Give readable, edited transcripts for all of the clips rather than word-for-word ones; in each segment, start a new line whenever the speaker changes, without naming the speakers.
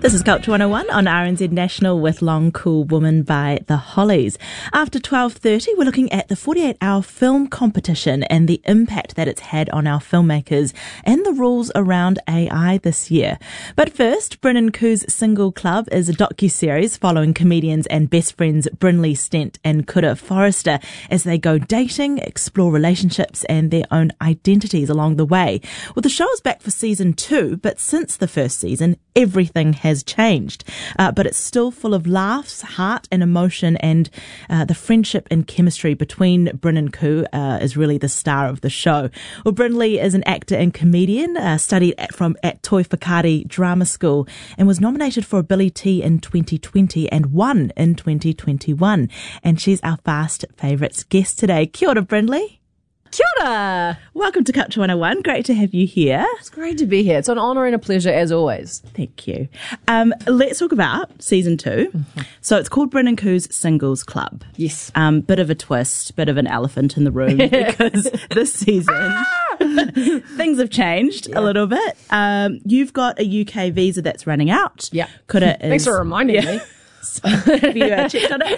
This is Culture 101 on RNZ National with Long Cool Woman by The Hollies. After 12:30, we're looking at the 48-hour film competition and the impact that it's had on our filmmakers and the rules around AI this year. But first, Bryn and Koo's Single Club is a docuseries following comedians and best friends Brynlee Stent and Kura Forrester as they go dating, explore relationships and their own identities along the way. Well, the show is back for season 2, but since the first season, everything has changed, but it's still full of laughs, heart and emotion, and the friendship and chemistry between Bryn and Koo is really the star of the show. Well, Brynlee is an actor and comedian, studied at Toi Whakaari Drama School and was nominated for a Billy T in 2020 and won in 2021. And she's our fast favourites guest today. Kia ora, Brynlee.
Kia ora!
Welcome to Culture 101. Great to have you here.
It's great to be here. It's an honour and a pleasure as always.
Thank you. Let's talk about season 2. Mm-hmm. So it's called Bryn and Koo's Singles Club.
Yes.
Bit of a twist, bit of an elephant in the room because this season things have changed a little bit. You've got a UK visa that's running out.
Yeah.
Thanks
for reminding me.
So, have you checked on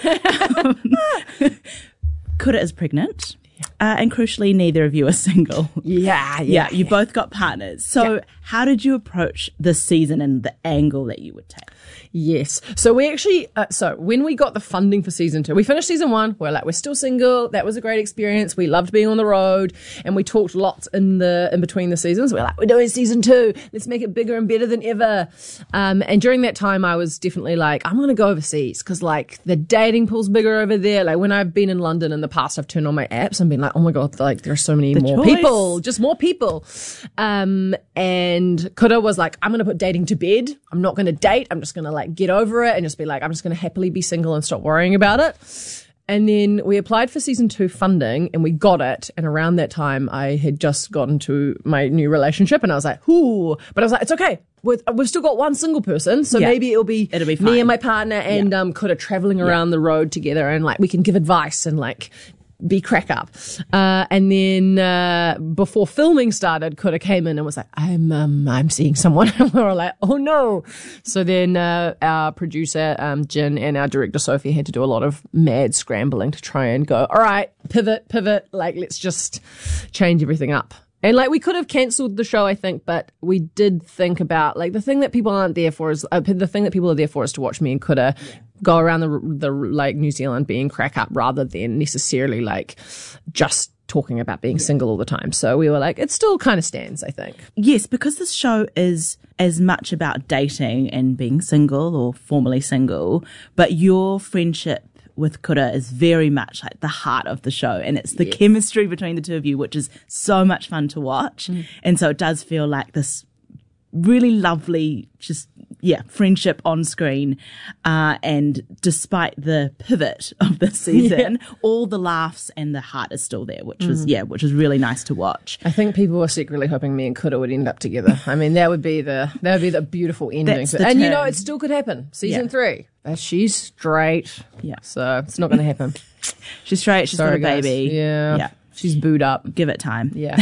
it? Kura is pregnant. And crucially, neither of you are single.
Yeah.
You both got partners. So how did you approach this season and the angle that you would take?
Yes. So we actually, when we got the funding for season 2, we finished season 1. We're still single. That was a great experience. We loved being on the road and we talked lots in between the seasons. We're we're doing season 2. Let's make it bigger and better than ever. And during that time, I was definitely I'm going to go overseas because the dating pool's bigger over there. When I've been in London in the past, I've turned on my apps and been oh my God, there are so many more people, just more people. And Kura was I'm going to put dating to bed. I'm not going to date. I'm just going to get over it and just be I'm just going to happily be single and stop worrying about it. And then we applied for season 2 funding and we got it. And around that time, I had just gotten to my new relationship and I was ooh. But I was it's okay. We've still got one single person. So maybe it'll be
fine.
Me and my partner and Kura traveling around the road together and we can give advice and be crack up. And then before filming started, Kura came in and was I'm seeing someone. And we were oh no. So then our producer, Jin, and our director, Sophie, had to do a lot of mad scrambling to try and go, all right, pivot, let's just change everything up. And we could have cancelled the show, I think, but we did think about the thing that people aren't there for is the thing that people are there for is to watch me and Kura go around the New Zealand being crack up rather than necessarily just talking about being single all the time. So we were it still kind of stands, I think.
Yes, because this show is as much about dating and being single or formerly single, but your friendship with Kura is very much the heart of the show, and it's the chemistry between the two of you, which is so much fun to watch. And so it does feel like this really lovely, friendship on screen. And despite the pivot of the season, all the laughs and the heart is still there, which was really nice to watch.
I think people were secretly hoping me and Kura would end up together. I mean, that would be the beautiful ending. And it still could happen. Season 3. She's straight.
Yeah.
So it's not going to happen.
She's straight. She's got a baby.
Guys. Yeah. She's booed up.
Give it time.
Yeah.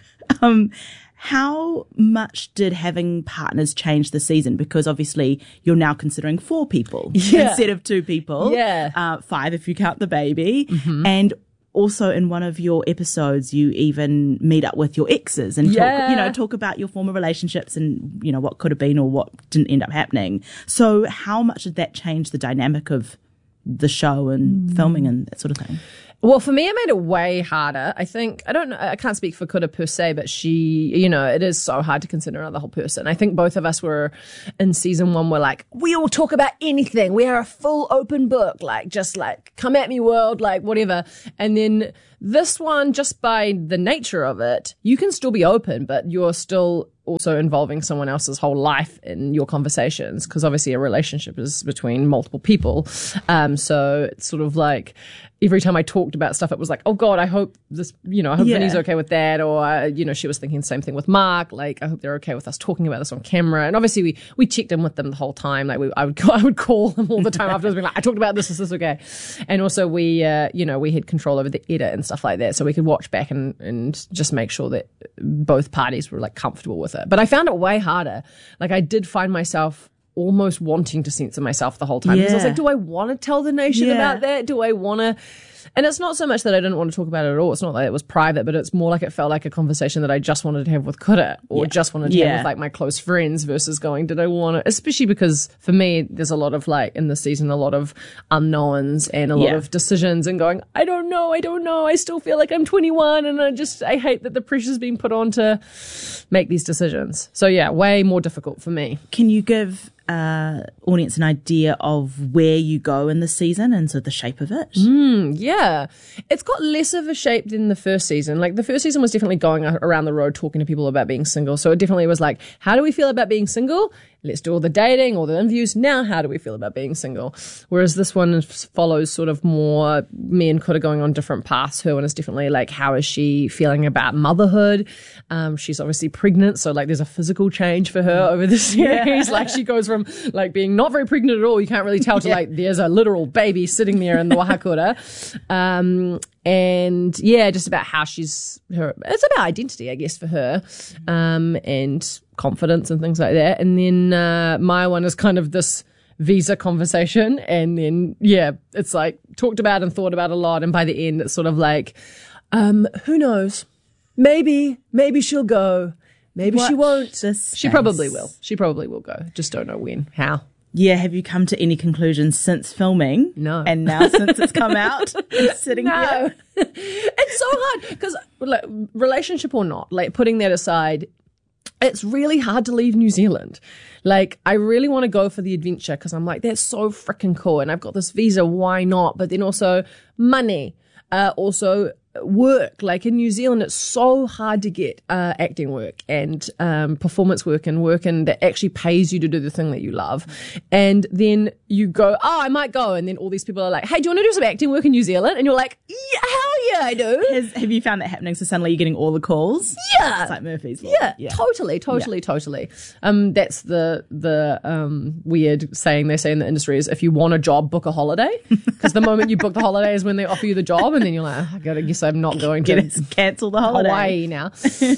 How much did having partners change the season? Because obviously you're now considering 4 people instead of 2 people.
Yeah.
5 if you count the baby.
Mm-hmm.
And also in one of your episodes, you even meet up with your exes and talk about your former relationships and, what could have been or what didn't end up happening. So how much did that change the dynamic of the show and filming and that sort of thing?
Well, for me, it made it way harder. I think, I can't speak for Kura per se, but she, it is so hard to consider another whole person. I think both of us were in season 1, we're we all talk about anything. We are a full open book, come at me world, whatever. And then this one, just by the nature of it, you can still be open, but you're still also involving someone else's whole life in your conversations, because obviously a relationship is between multiple people. So it's sort of every time I talked about stuff, it was oh God, I hope this, I hope Vinny's okay with that. Or, she was thinking the same thing with Mark. I hope they're okay with us talking about this on camera. And obviously we checked in with them the whole time. I would call them all the time afterwards, being I talked about this, is this okay? And also we had control over the edit and stuff like that. So we could watch back and just make sure that both parties were comfortable with it. But I found it way harder. I did find myself almost wanting to censor myself the whole time. Because I was like, do I want to tell the nation about that? Do I want to? And it's not so much that I didn't want to talk about it at all. It's not like it was private, but it's more like it felt like a conversation that I just wanted to have with Kura or just wanted to have with like my close friends versus going, did I want to, especially because for me, there's a lot of like in this season, a lot of unknowns and a lot of decisions and going, I don't know. I still feel like I'm 21 and I hate that the pressure's being put on to make these decisions. So yeah, way more difficult for me.
Can you give audience an idea of where you go in the season and sort of the shape of it?
Yeah, it's got less of a shape than the first season. Like the first season was definitely going around the road talking to people about being single. So it definitely was like, how do we feel about being single? Let's do all the dating, all the interviews. Now, how do we feel about being single? Whereas this one follows sort of more me and Kura going on different paths. Her one is definitely like, how is she feeling about motherhood? She's obviously pregnant. So like there's a physical change for her over the series. Like she goes from like being not very pregnant at all. You can't really tell to like there's a literal baby sitting there in the wahakura. And yeah, just about how it's about identity, I guess, for her, and confidence and things like that. And then my one is kind of this visa conversation. And then, it's like talked about and thought about a lot. And by the end, it's sort of like, who knows? Maybe she'll go. Maybe she won't. She probably will. She probably will go. Just don't know when, how.
Yeah, have you come to any conclusions since filming?
No.
And now since it's come out and sitting here?
It's so hard because like, relationship or not, like putting that aside, it's really hard to leave New Zealand. Like, I really want to go for the adventure because I'm like, that's so freaking cool. And I've got this visa, why not? But then also money, also work. Like in New Zealand, it's so hard to get acting work and performance work and that actually pays you to do the thing that you love. And then you go, oh, I might go. And then all these people are like, hey, do you want to do some acting work in New Zealand? And you're like, yeah, hell yeah, I do.
Have you found that happening? So suddenly you're getting all the calls?
Yeah.
It's like Murphy's Law.
Yeah, totally. That's the weird saying they say in the industry is if you want a job, book a holiday. Because the moment you book the holiday is when they offer you the job. And then you're like, I guess I'm not going to
cancel the holiday.
Hawaii now.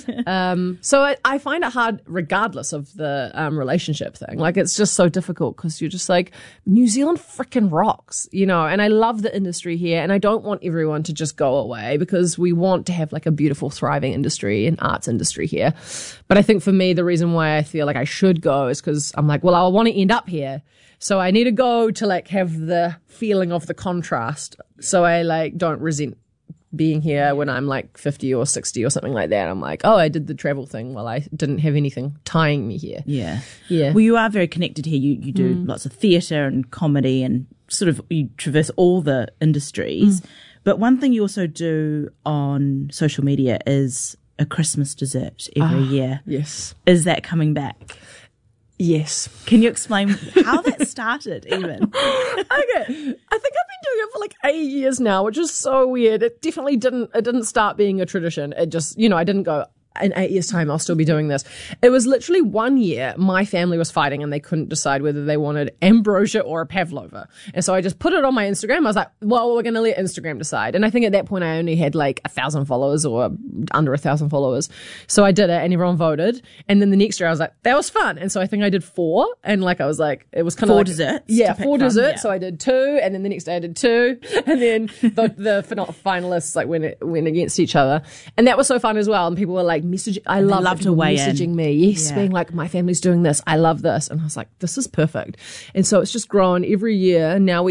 So I find it hard regardless of the relationship thing. Like it's just so difficult because you're just like, New Zealand freaking rocks, you know, and I love the industry here and I don't want everyone to just go away because we want to have like a beautiful, thriving industry and arts industry here. But I think for me, the reason why I feel like I should go is because I'm like, well, I want to end up here. So I need to go to like have the feeling of the contrast. So I like don't resent being here when I'm like 50 or 60 or something like that. I'm like, oh, I did the travel thing while I didn't have anything tying me here.
Yeah.
Well,
you are very connected here. You do lots of theatre and comedy and sort of you traverse all the industries. But one thing you also do on social media is a Christmas dessert every year.
Yes.
Is that coming back?
Yes.
Can you explain how that started even?
Okay. I think I've been doing it for like 8 years now, which is so weird. It definitely didn't start being a tradition. It just, I didn't go, in 8 years' time, I'll still be doing this. It was literally 1 year my family was fighting and they couldn't decide whether they wanted ambrosia or a pavlova. And so I just put it on my Instagram. I was like, well, we're going to let Instagram decide. And I think at that point I only had like 1,000 followers or under 1,000 followers. So I did it and everyone voted. And then the next year I was like, that was fun. And so I think I did 4. And like I was like, it was kind of
4
like,
desserts.
Yeah, 4 desserts. Yeah. So I did 2. And then the next day I did 2. And then the finalists like went against each other. And that was so fun as well. And people were like, I love to weigh messaging me. Yes, being like, my family's doing this. I love this. And I was like, this is perfect. And so it's just grown every year. Now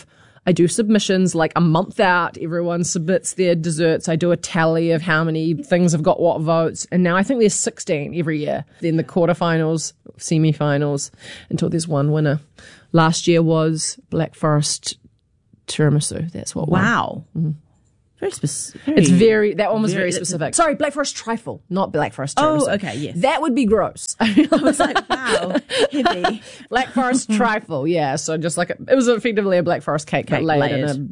I do submissions like a month out. Everyone submits their desserts. I do a tally of how many things have got what votes. And now I think there's 16 every year. Then the quarterfinals, semi-finals, until there's one winner. Last year was Black Forest tiramisu. That's what won.
Wow. Mm-hmm. Very specific.
That one was very specific. Sorry, Black Forest trifle, not Black Forest tiramisu.
Oh, okay, yes.
That would be gross.
I was like, wow, heavy.
Black Forest trifle, yeah. So just like, it was effectively a Black Forest cake layered in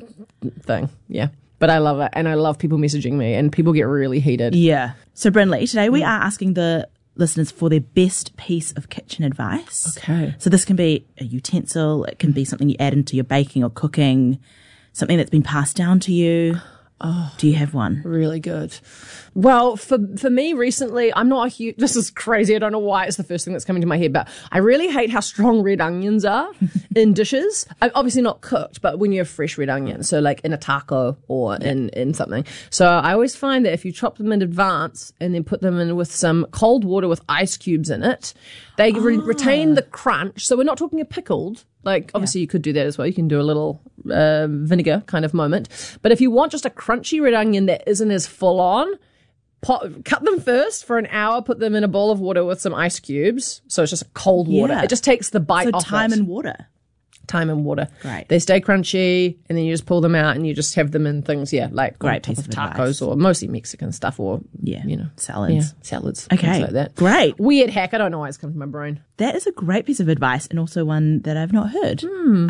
a thing, yeah. But I love it, and I love people messaging me, and people get really heated.
Yeah. So, Brynlee, today we are asking the listeners for their best piece of kitchen advice.
Okay.
So this can be a utensil, it can be something you add into your baking or cooking, something that's been passed down to you. Do you have one?
Really good. Well, for me recently, I'm not a huge, this is crazy. I don't know why it's the first thing that's coming to my head, but I really hate how strong red onions are in dishes. Obviously not cooked, but when you have fresh red onions, so like in a taco or in something. So I always find that if you chop them in advance and then put them in with some cold water with ice cubes in it, they retain the crunch. So we're not talking a pickled. Like, obviously, you could do that as well. You can do a little vinegar kind of moment. But if you want just a crunchy red onion that isn't as full on, cut them first for an hour, put them in a bowl of water with some ice cubes. So it's just cold water.
Yeah.
It just takes the bite off
Thyme
it.
and water.
Thyme and water.
Great.
They stay crunchy, and then you just pull them out and you just have them in things, like
Great
on top
piece
of
of
tacos
advice.
or mostly Mexican stuff or,
salads.
Yeah, salads.
Okay,
things like that.
great.
Weird hack. I don't know why it's come to my brain.
That is a great piece of advice and also one that I've not heard.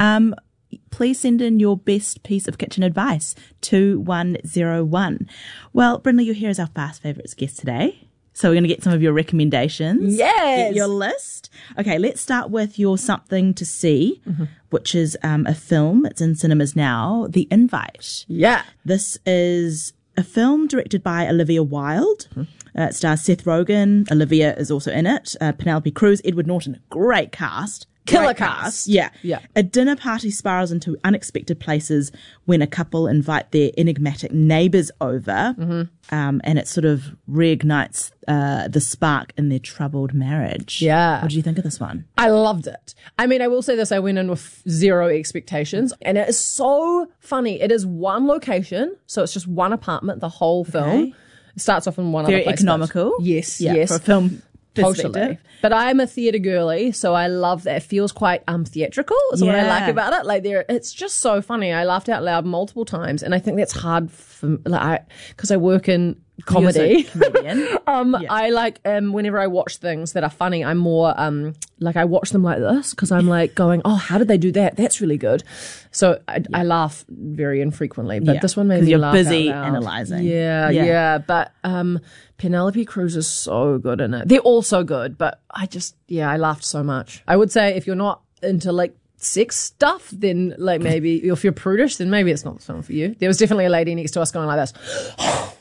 Please send in your best piece of kitchen advice to 2101. Well, Brindley, you're here as our fast favourites guest today. So we're going to get some of your recommendations.
Yes.
Get your list. Okay, let's start with your Something to See, which is a film. It's in cinemas now, The Invite.
Yeah.
This is a film directed by Olivia Wilde. It stars Seth Rogen. Olivia is also in it. Penelope Cruz, Edward Norton. Great cast.
Killer
Great
cast.
Yeah.
Yeah.
A dinner party spirals into unexpected places when a couple invite their enigmatic neighbours over, and it sort of reignites the spark in their troubled marriage.
Yeah.
What did you think of this one?
I loved it. I mean, I will say this, I went in with zero expectations, and it is so funny. It is one location, so it's just one apartment, the whole film.
Okay.
It starts off in one
Very
other place.
economical.
Yes,
Yeah,
yes.
for a film
Totally.
perspective.
But I'm a theatre girly, so I love that. It feels quite theatrical is what I like
Yeah.
about it. Like it's just so funny. I laughed out loud multiple times, and I think that's hard for because I work in comedy.
You're also a comedian.
I like whenever I watch things that are funny, I'm more like I watch them like this because I'm like going, oh, how did they do that? That's really good. So I laugh very infrequently, but
Yeah.
this one made
'Cause
me
you're
laugh
busy
out loud.
analysing.
Yeah. But Penelope Cruz is so good in it. They're all so good, but I laughed so much. I would say if you're not into like sex stuff, then like maybe if you're prudish, then maybe it's not the film for you. There was definitely a lady next to us going like this.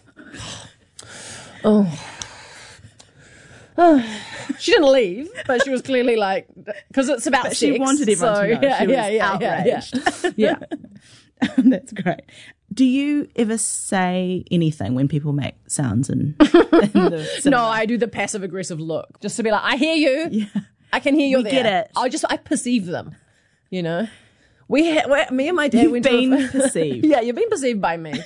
She didn't leave, but she was clearly like, because it's about sex.
She wanted everyone to know. She was outraged.
Yeah.
That's great. Do you ever say anything when people make sounds in the cinema?
No, I do the passive aggressive look just to be like, I hear you.
Yeah.
I can hear you
We
there.
get it.
I perceive them. You know, me and my dad went to
perceived.
Yeah, you've been perceived by me.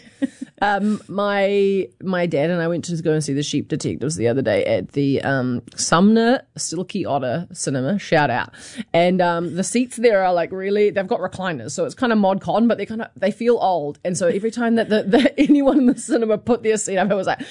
My dad and I went to go and see The Sheep Detectives the other day at the Sumner Silky Otter Cinema. Shout out! And the seats there are like really, they've got recliners, so it's kind of mod con, but they feel old. And so every time that anyone in the cinema put their seat up, it was like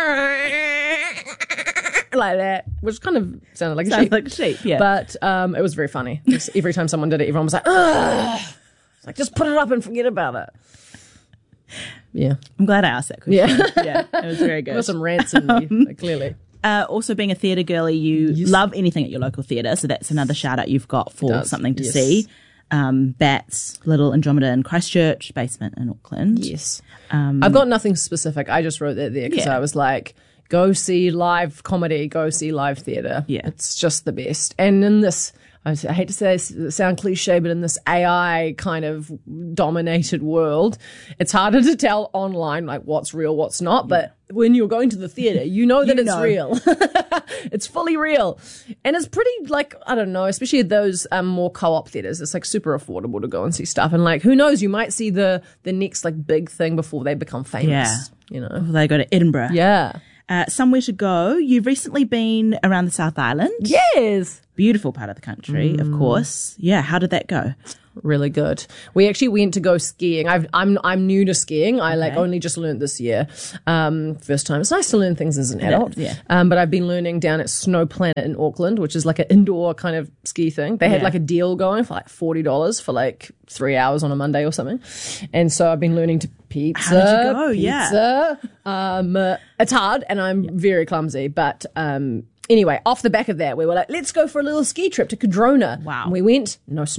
like that, which kind of sounded like a sheep.
Yeah.
But it was very funny. Every time someone did it, everyone was like, ugh. It's like, just put it up and forget about it. Yeah.
I'm glad I asked that question.
Yeah.
Yeah, it was very good.
There were some rants in me, clearly.
Also, being a theatre girly, you love anything at your local theatre, so that's another shout out you've got for Something to
Yes.
See. Bats, Little Andromeda in Christchurch, Basement in Auckland.
Yes. I've got nothing specific. I just wrote that there because
Yeah.
I was like, go see live comedy, go see live theatre.
Yeah.
It's just the best. And in this, I hate to say sound cliche, but in this AI kind of dominated world, it's harder to tell online like what's real, what's not. But when you're going to the theatre, you know that it's real. It's fully real. And it's pretty like, I don't know, especially at those more co-op theatres, it's like super affordable to go and see stuff. And like, who knows, you might see the next like big thing before they become famous.
Yeah.
You know?
Before they go to Edinburgh.
Yeah.
Somewhere to go. You've recently been around the South Island.
Yes.
Beautiful part of the country, of course. Yeah, how did that go?
Really good. We actually went to go skiing. I'm new to skiing. I only just learned this year. First time. It's nice to learn things as an adult.
Yeah.
But I've been learning down at Snow Planet in Auckland, which is like an indoor kind of ski thing. They had like a deal going for like $40 for like 3 hours on a Monday or something. And so I've been learning to pizza.
How did you go? Yeah.
It's hard and I'm very clumsy, but anyway, off the back of that, we were like, let's go for a little ski trip to Cadrona.
Wow.
And we went, no snow.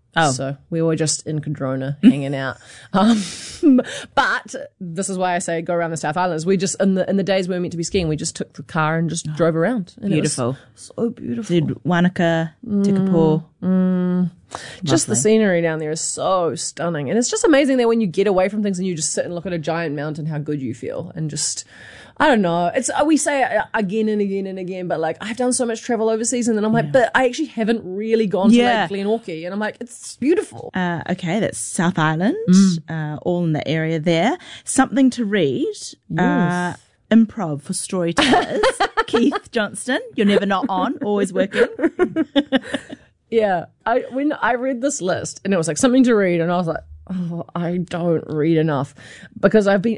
Oh.
So we were just in Cardrona hanging out. But this is why I say go around the South Islands. We just, in the days we were meant to be skiing, we just took the car and just drove around. And
Beautiful.
It was so beautiful.
Did Wanaka, Tekapo.
Just the scenery down there is so stunning. And it's just amazing that when you get away from things and you just sit and look at a giant mountain, how good you feel. And just, I don't know. It's we say it again and again and again, but like I've done so much travel overseas, and then I'm like, but I actually haven't really gone to like Glenorchy, and I'm like, it's beautiful.
Okay, that's South Island, all in the area there. Something to read.
Yes.
Improv for storytellers. Keith Johnston, you're never not on, always working.
Yeah, when I read this list and it was like something to read, and I was like, oh, I don't read enough because I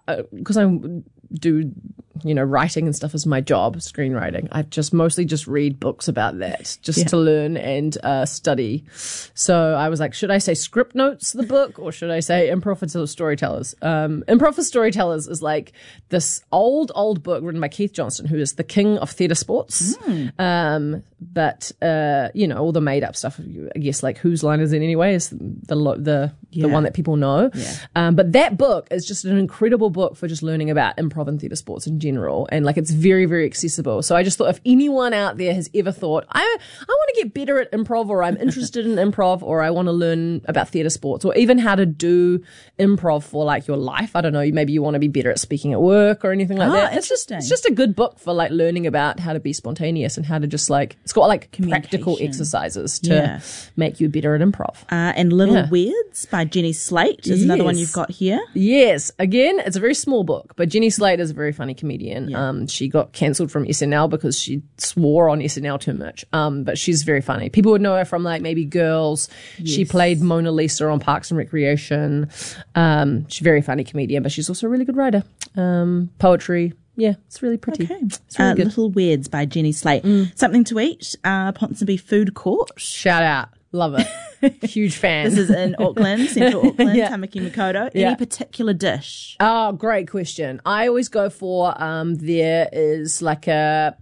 do, writing and stuff as my job, screenwriting. I just mostly just read books about that just to learn and study. So I was like, should I say Script Notes, the book, or should I say Improv for Storytellers? Improv for Storytellers is like this old book written by Keith Johnston, who is the king of theatre sports. But all the made up stuff, I guess, like Whose Line Is It Anyway is the one that people know. Yeah. But that book is just an incredible book for just learning about improv and theatre sports in general. And like it's very, very accessible. So I just thought if anyone out there has ever thought, I want to get better at improv, or I'm interested in improv, or I want to learn about theatre sports, or even how to do improv for like your life. I don't know, maybe you want to be better at speaking at work or anything like that. It's just a good book for like learning about how to be spontaneous and how to just like, it's got like practical exercises to make you better at improv.
And Little Weirds by Jenny Slate is another one you've got here.
Yes. Again, it's a very small book, but Jenny Slate is a very funny comedian. She got cancelled from SNL because she swore on SNL too much. But she's very funny. People would know her from like maybe Girls. Yes. She played Mona Lisa on Parks and Recreation. She's a very funny comedian, but she's also a really good writer. Poetry. Yeah, it's really pretty.
Okay.
It's really good.
Little Weirds by Jenny Slate. Something to eat, Ponsonby Food Court.
Shout out. Love it. Huge fan.
This is in Auckland, Central Auckland, Tamaki Makaurau. Any particular dish?
Oh, great question. I always go for, there is like a,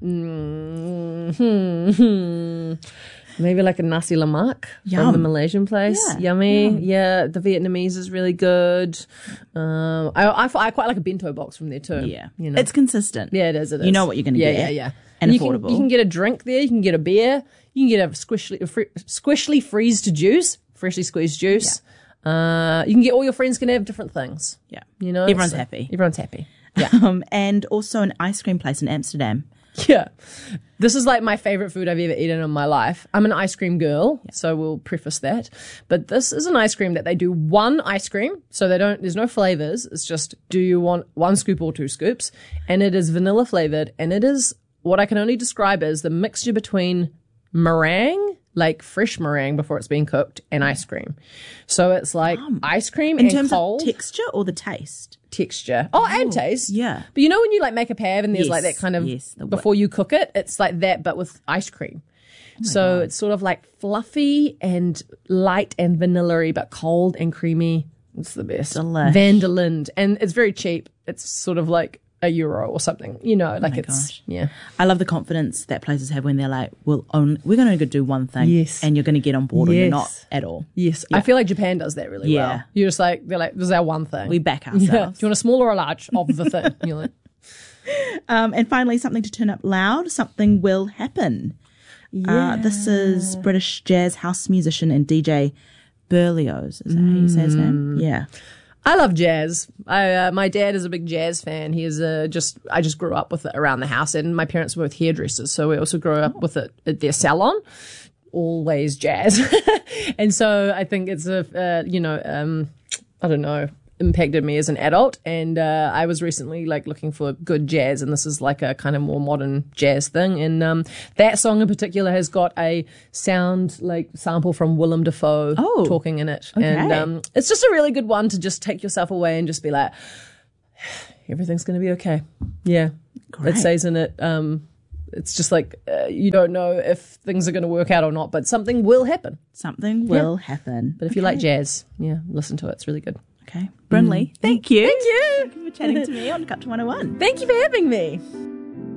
maybe like a nasi lemak from the Malaysian place. Yummy. Yeah, the Vietnamese is really good. I quite like a bento box from there too.
Yeah. It's consistent.
Yeah, it is.
You know what you're going to get.
Yeah.
And affordable.
You can get a drink there. You can get a beer. You can get a squishly freezed juice, freshly squeezed juice. Yeah. You can get, all your friends can have different things.
Yeah.
Everyone's
happy.
Everyone's happy. Yeah.
And also an ice cream place in Amsterdam.
Yeah. This is like my favorite food I've ever eaten in my life. I'm an ice cream girl, so we'll preface that. But this is an ice cream that they do one ice cream, so there's no flavors. It's just, do you want 1 scoop or 2 scoops? And it is vanilla flavored, and it is what I can only describe as the mixture between meringue, like fresh meringue before it's been cooked, and ice cream. So it's like ice cream and cold.
In terms of texture or the taste?
Texture. Oh, and taste.
Yeah.
But when you like make a pav and there's like that kind of, before you cook it, it's like that, but with ice cream. So it's sort of like fluffy and light and vanilla-y, but cold and creamy. It's the best.
Delish.
Van der Linde. And it's very cheap. It's sort of like €1 or something,
gosh. I love the confidence that places have when they're like, we're going to do one thing, and you're going to get on board, and you're not at all.
Yes, I feel like Japan does that really well. You're just like, they're like, this is our one thing.
We back ourselves.
Do you want a small or a large of the thing? You're like,
and finally, something to turn up loud. Something will happen. This is British jazz house musician and DJ Berlioz. Is that how you say his name? Yeah.
I love jazz. My dad is a big jazz fan. He is I just grew up with it around the house, and my parents were both hairdressers, so we also grew up with it at their salon. Always jazz, and so I think it's I don't know, impacted me as an adult. And I was recently like looking for good jazz, and this is like a kind of more modern jazz thing. And that song in particular has got a sound like sample from Willem Dafoe talking in it.
Okay.
And it's just a really good one to just take yourself away and just be like, everything's going to be okay. Yeah.
Great.
It says in it, it's just like you don't know if things are going to work out or not, but something will happen.
Something will happen.
But if you like jazz, listen to it. It's really good.
Okay. Brynlee, thank you.
Thank you.
Thank you for chatting to me on Cut to 101.
Thank you for having me.